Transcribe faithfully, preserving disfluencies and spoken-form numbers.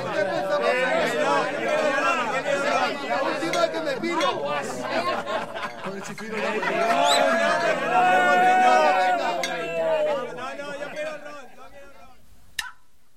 La última que me piro. Con el chiflido ya.